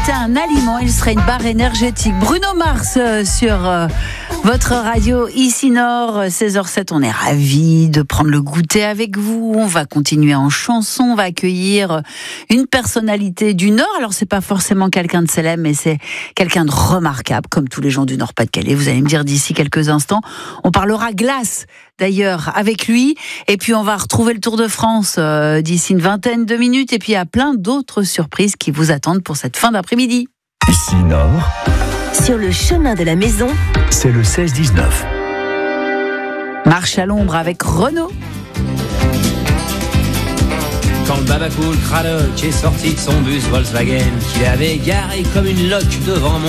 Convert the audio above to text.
était un aliment, il serait une barre énergétique. Bruno Mars sur votre radio ici Nord, 16h07. On est ravis de prendre le goûter avec vous. On va continuer en chanson. On va accueillir une personnalité du Nord. Alors, c'est pas forcément quelqu'un de célèbre, mais c'est quelqu'un de remarquable, comme tous les gens du Nord-Pas-de-Calais. Vous allez me dire d'ici quelques instants. On parlera glace, d'ailleurs, avec lui. Et puis, on va retrouver le Tour de France d'ici une vingtaine de minutes. Et puis, il y a plein d'autres surprises qui vous attendent pour cette fin d'après-midi. Ici Nord, sur le chemin de la maison, c'est le 16-19. Marche à l'ombre avec Renaud. Quand le babacool Cradock est sorti de son bus Volkswagen, qu'il avait garé comme une loque devant mon